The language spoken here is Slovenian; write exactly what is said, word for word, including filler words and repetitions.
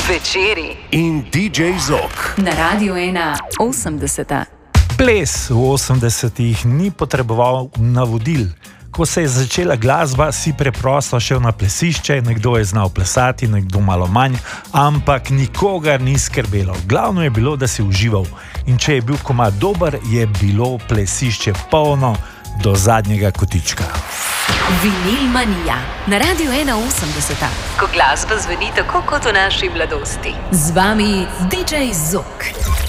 večeri in D J Zok. Na Radiu ena osemdeseta. Ples v osemdesetih ni potreboval navodil. Ko se je začela glasba, si preprosto šel na plesišče, nekdo je znal plesati, nekdo malo manj, ampak nikogar ni skrbelo. Glavno je bilo, da si užival. In če je bil komad dober, je bilo plesišče polno do zadnjega kotička. Vinil manija na Radiu ena osemdeseta. Ko glasba zveni tako kot v naši mladosti. Z vami D J Zok.